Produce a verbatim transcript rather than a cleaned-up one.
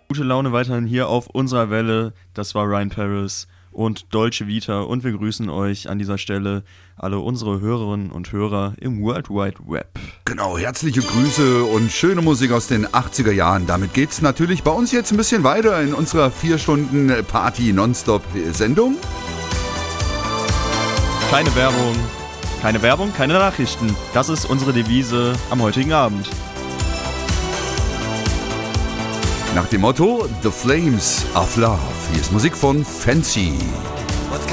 Gute Laune weiterhin hier auf unserer Welle. Das war Ryan Paris und Dolce Vita. Und wir grüßen euch an dieser Stelle alle unsere Hörerinnen und Hörer im World Wide Web. Genau, herzliche Grüße und schöne Musik aus den achtziger Jahren. Damit geht's natürlich bei uns jetzt ein bisschen weiter in unserer vier Stunden Party-Nonstop-Sendung. Keine Werbung, keine Werbung, keine Nachrichten. Das ist unsere Devise am heutigen Abend. Nach dem Motto The Flames of Love. Hier ist Musik von Fancy.